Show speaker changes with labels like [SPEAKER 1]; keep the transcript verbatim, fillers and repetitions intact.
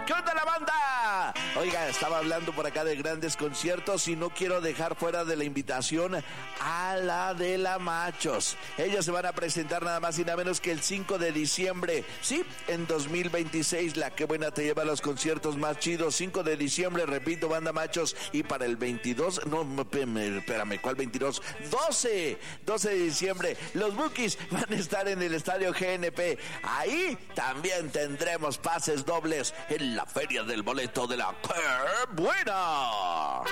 [SPEAKER 1] ¿Qué onda la banda? Oiga, estaba hablando por acá de grandes conciertos y no quiero dejar fuera de la invitación a la de la Machos. Ellos se van a presentar nada más y nada menos que el cinco de diciembre. Sí, en dos mil veintiséis, la que buena te lleva a los conciertos más chidos. cinco de diciembre, repito, banda Machos. Y para el veintidós, no, espérame, ¿cuál veintidós? doce, doce de diciembre, los Bukis van a estar en el Estadio G N P. Ahí también tendremos pases dobles en la feria del boleto de la ¡Qué buena!